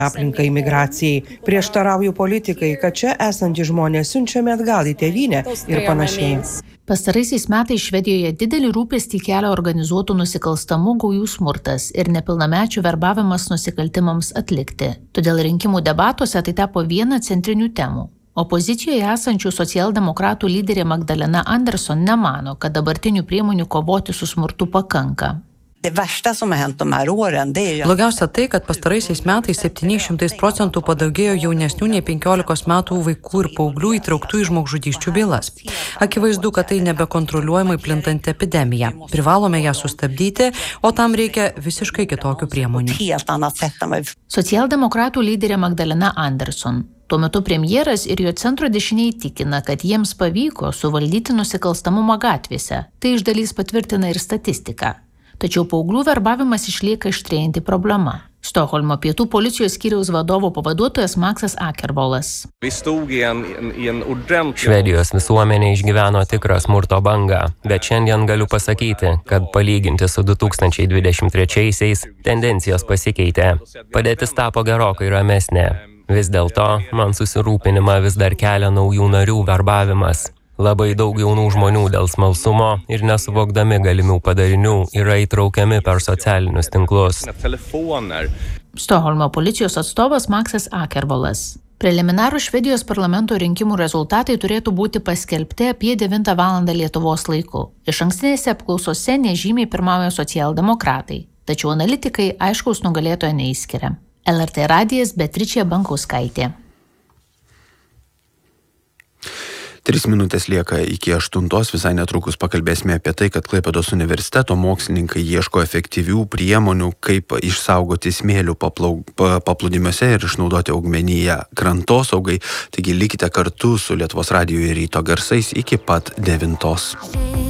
aplinką imigracijai. Prieštarauju politikai, kad čia esantys žmonės siunčiami atgal į tėvynę ir panašiai. Pastaraisiais metais Švedijoje didelį rūpestį kelia organizuotų nusikalstamų gaujų smurtas ir nepilnamečių verbavimas nusikaltimams atlikti. Todėl rinkimų debatuose tai tapo viena centrinių temų. Opozicijoje esančių socialdemokratų lyderė Magdalena Andersson nemano, kad dabartinių priemonių kovoti su smurtu pakanka. Blogiausia tai, kad pastaraisiais metais 700% padaugėjo jaunesnių nei 15 metų vaikų ir paauglių įtrauktų į žmogžudysčių bylas. Akivaizdu, kad tai nebekontroliuojamai plintanti epidemija. Privalome ją sustabdyti, o tam reikia visiškai kitokių priemonių. Socialdemokratų lyderė Magdalena Andersson. Tuo metu premjeras ir jo centro dešiniai tikina, kad jiems pavyko suvaldyti nusikalstamumą gatvėse. Tai iš dalies patvirtina ir statistika. Tačiau paauglių verbavimas išlieka aštrėjanti problema. Stokholmo pietų policijos skyriaus vadovo pavaduotojas Maksas Akerbolas. Švedijos visuomenė išgyveno tikrą smurto bangą, bet šiandien galiu pasakyti, kad palyginti su 2023-aisiais tendencijos pasikeitė. Padėtis tapo gerokai ramesnė. Vis dėlto man susirūpinimą vis dar kelia naujų narių verbavimas. Labai daug jaunų žmonių dėl smalsumo ir nesuvokdami galimių padarinių yra įtraukiami per socialinius tinklus. Stokholmo policijos atstovas Maksas Akerbolas. Preliminarų Švedijos parlamento rinkimų rezultatai turėtų būti paskelbti apie 9 valandą Lietuvos laiku. Išankstinėse apklausose nežymiai pirmauja socialdemokratai, tačiau analitikai aiškaus nugalėtojo neįskiria. LRT radijas Beatričė Bankauskaitė. 3 minutės lieka iki 8, visai netrukus pakalbėsime apie tai, kad Klaipėdos universiteto mokslininkai ieško efektyvių priemonių, kaip išsaugoti smėlių paplūdimiuose ir išnaudoti augmeniją krantosaugai. Taigi likite kartu su Lietuvos radiju ir ryto garsais iki pat 9.